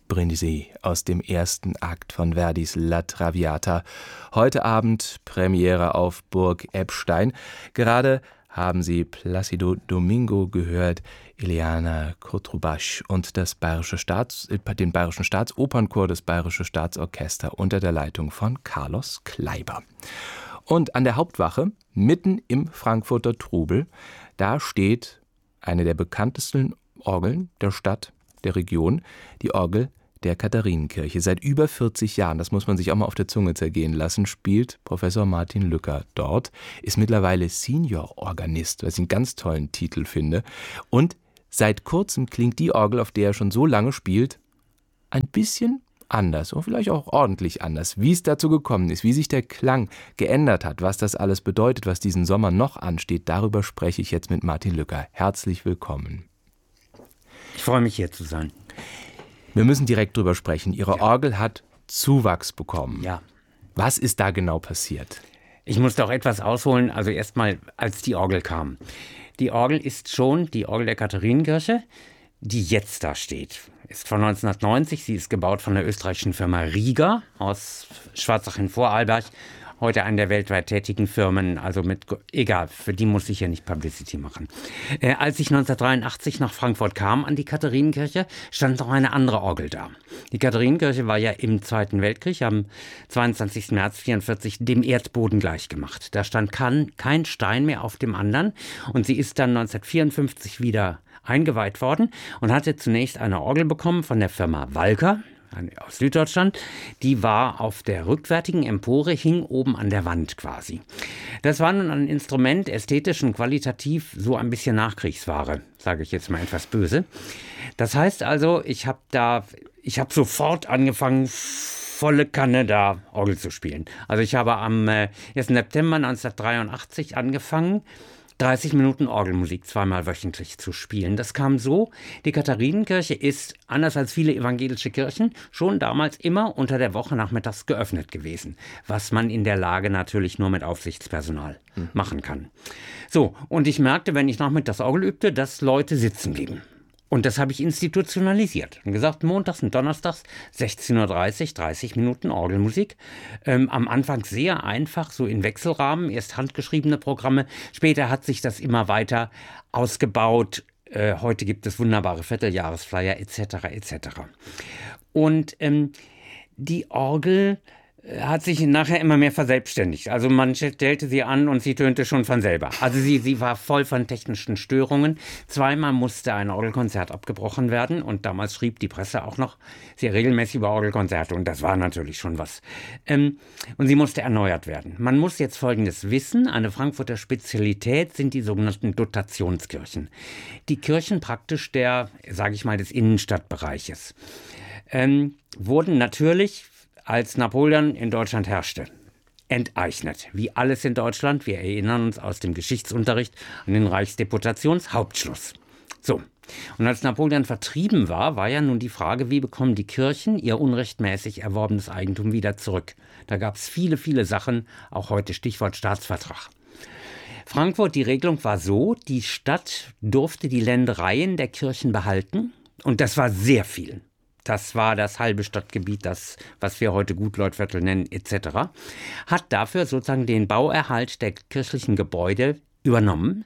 Brindisi aus dem ersten Akt von Verdis La Traviata. Heute Abend Premiere auf Burg Eppstein. Gerade haben Sie Plácido Domingo gehört, Ileana Cotrubach und den Bayerischen Staatsopernchor, das Bayerische Staatsorchester unter der Leitung von Carlos Kleiber. Und an der Hauptwache, mitten im Frankfurter Trubel, da steht eine der bekanntesten Orgeln der Stadt, der Region, die Orgel der Katharinenkirche. Seit über 40 Jahren, das muss man sich auch mal auf der Zunge zergehen lassen, spielt Professor Martin Lücker dort, ist mittlerweile Senior-Organist, was ich einen ganz tollen Titel finde. Und seit kurzem klingt die Orgel, auf der er schon so lange spielt, ein bisschen anders und vielleicht auch ordentlich anders. Wie es dazu gekommen ist, wie sich der Klang geändert hat, was das alles bedeutet, was diesen Sommer noch ansteht, darüber spreche ich jetzt mit Martin Lücker. Herzlich willkommen. Ich freue mich, hier zu sein. Wir müssen direkt drüber sprechen. Ihre Orgel hat Zuwachs bekommen. Ja. Was ist da genau passiert? Ich musste auch etwas ausholen, also erstmal, als die Orgel kam. Die Orgel ist schon die Orgel der Katharinenkirche, die jetzt da steht. Ist von 1990, sie ist gebaut von der österreichischen Firma Rieger aus Schwarzach in Vorarlberg. Heute eine der weltweit tätigen Firmen, also egal, für die muss ich ja nicht Publicity machen. Als ich 1983 nach Frankfurt kam an die Katharinenkirche, stand noch eine andere Orgel da. Die Katharinenkirche war ja im Zweiten Weltkrieg am 22. März 1944 dem Erdboden gleichgemacht. Da stand kein Stein mehr auf dem anderen und sie ist dann 1954 wieder eingeweiht worden und hatte zunächst eine Orgel bekommen von der Firma Walker aus Süddeutschland. Die war auf der rückwärtigen Empore, hing oben an der Wand quasi. Das war nun ein Instrument, ästhetisch und qualitativ so ein bisschen Nachkriegsware, sage ich jetzt mal etwas böse. Das heißt also, ich habe sofort angefangen, volle Kanne da Orgel zu spielen. Also ich habe am 1. September 1983 angefangen, 30 Minuten Orgelmusik zweimal wöchentlich zu spielen. Das kam so, die Katharinenkirche ist, anders als viele evangelische Kirchen, schon damals immer unter der Woche nachmittags geöffnet gewesen, was man in der Lage natürlich nur mit Aufsichtspersonal machen kann. So, und ich merkte, wenn ich nachmittags Orgel übte, dass Leute sitzen blieben. Und das habe ich institutionalisiert und gesagt, montags und donnerstags 16:30 Uhr, 30 Minuten Orgelmusik. Am Anfang sehr einfach, so in Wechselrahmen, erst handgeschriebene Programme. Später hat sich das immer weiter ausgebaut. Heute gibt es wunderbare Vierteljahresflyer etc. etc. Und die Orgel hat sich nachher immer mehr verselbstständigt. Also man stellte sie an und sie tönte schon von selber. Also sie war voll von technischen Störungen. Zweimal musste ein Orgelkonzert abgebrochen werden und damals schrieb die Presse auch noch sehr regelmäßig über Orgelkonzerte und das war natürlich schon was. Und sie musste erneuert werden. Man muss jetzt Folgendes wissen, eine Frankfurter Spezialität sind die sogenannten Dotationskirchen. Die Kirchen praktisch des Innenstadtbereiches. Wurden natürlich, als Napoleon in Deutschland herrschte, enteignet. Wie alles in Deutschland. Wir erinnern uns aus dem Geschichtsunterricht an den Reichsdeputationshauptschluss. So. Und als Napoleon vertrieben war, war ja nun die Frage, wie bekommen die Kirchen ihr unrechtmäßig erworbenes Eigentum wieder zurück? Da gab es viele, viele Sachen, auch heute Stichwort Staatsvertrag. Frankfurt, die Regelung war so, die Stadt durfte die Ländereien der Kirchen behalten und das war sehr viel. Das war das halbe Stadtgebiet, das, was wir heute Gutleutviertel nennen, etc., hat dafür sozusagen den Bauerhalt der kirchlichen Gebäude übernommen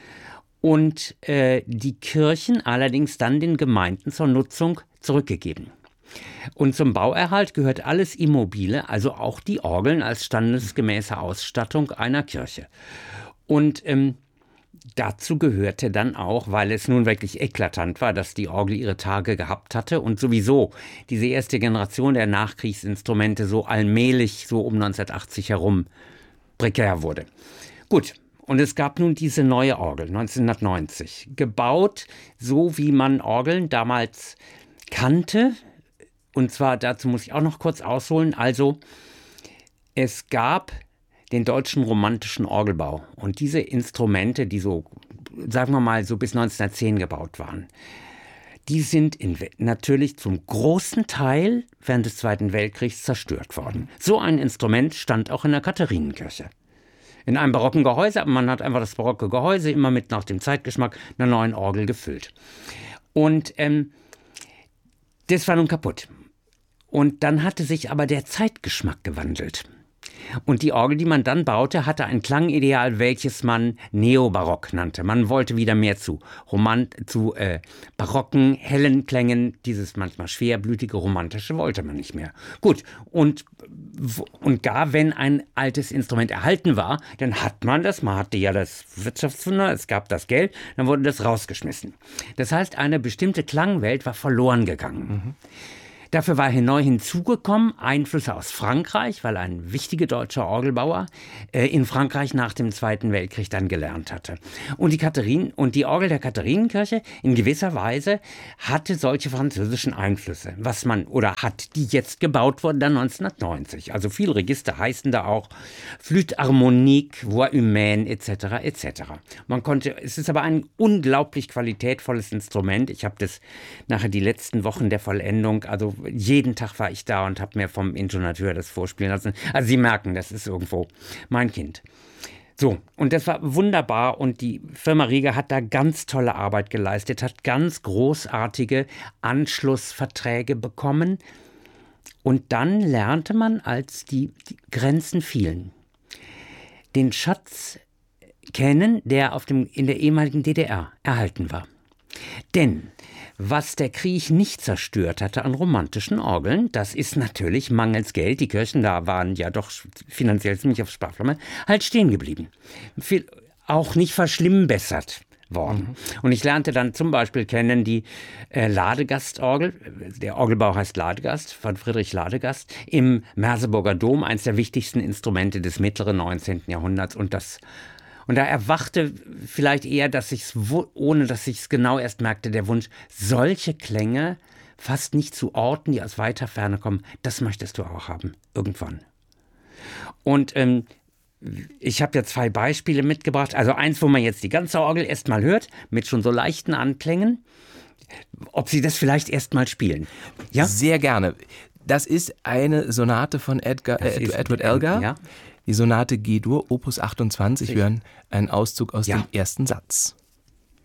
und die Kirchen allerdings dann den Gemeinden zur Nutzung zurückgegeben. Und zum Bauerhalt gehört alles Immobile, also auch die Orgeln als standesgemäße Ausstattung einer Kirche. Und dazu gehörte dann auch, weil es nun wirklich eklatant war, dass die Orgel ihre Tage gehabt hatte und sowieso diese erste Generation der Nachkriegsinstrumente so allmählich, so um 1980 herum, prekär wurde. Gut, und es gab nun diese neue Orgel, 1990, gebaut, so wie man Orgeln damals kannte. Und zwar, dazu muss ich auch noch kurz ausholen, also es gab den deutschen romantischen Orgelbau. Und diese Instrumente, die so, sagen wir mal, so bis 1910 gebaut waren, die sind natürlich zum großen Teil während des Zweiten Weltkriegs zerstört worden. So ein Instrument stand auch in der Katharinenkirche. In einem barocken Gehäuse, aber man hat einfach das barocke Gehäuse immer mit nach dem Zeitgeschmack einer neuen Orgel gefüllt. Und Das war nun kaputt. Und dann hatte sich aber der Zeitgeschmack gewandelt. Und die Orgel, die man dann baute, hatte ein Klangideal, welches man Neobarock nannte. Man wollte wieder mehr zu barocken, hellen Klängen. Dieses manchmal schwerblütige, romantische wollte man nicht mehr. Gut, und gar wenn ein altes Instrument erhalten war, dann hat man das, man hatte ja das Wirtschaftswunder, es gab das Geld, dann wurde das rausgeschmissen. Das heißt, eine bestimmte Klangwelt war verloren gegangen. Dafür war neu hinzugekommen Einflüsse aus Frankreich, weil ein wichtiger deutscher Orgelbauer in Frankreich nach dem Zweiten Weltkrieg dann gelernt hatte. Und die Orgel der Katharinenkirche in gewisser Weise hatte solche französischen Einflüsse, die jetzt gebaut wurden dann 1990. Also viele Register heißen da auch Flûte harmonique, Voix humaine etc. etc. Es ist aber ein unglaublich qualitätvolles Instrument. Ich habe das nachher die letzten Wochen der Vollendung, also jeden Tag war ich da und habe mir vom Intonateur das vorspielen lassen. Also Sie merken, das ist irgendwo mein Kind. So, und das war wunderbar und die Firma Rieger hat da ganz tolle Arbeit geleistet, hat ganz großartige Anschlussverträge bekommen. Und dann lernte man, als die Grenzen fielen, den Schatz kennen, der in der ehemaligen DDR erhalten war. Denn was der Krieg nicht zerstört hatte an romantischen Orgeln, das ist natürlich mangels Geld, die Kirchen da waren ja doch finanziell ziemlich auf Sparflamme, halt stehen geblieben. Auch nicht verschlimmbessert worden. Und ich lernte dann zum Beispiel kennen die Ladegastorgel, der Orgelbau heißt Ladegast, von Friedrich Ladegast, im Merseburger Dom, eines der wichtigsten Instrumente des mittleren 19. Jahrhunderts. Und da erwachte vielleicht eher, ohne dass ich es genau erst merkte, der Wunsch, solche Klänge fast nicht zu Orten, die aus weiter Ferne kommen, das möchtest du auch haben, irgendwann. Und ich habe ja 2 Beispiele mitgebracht. Also eins, wo man jetzt die ganze Orgel erst mal hört, mit schon so leichten Anklängen. Ob Sie das vielleicht erst mal spielen? Ja? Sehr gerne. Das ist eine Sonate von Edward Elgar. Ja. Die Sonate G-Dur, Opus 28. Wir hören einen Auszug aus dem ersten Satz.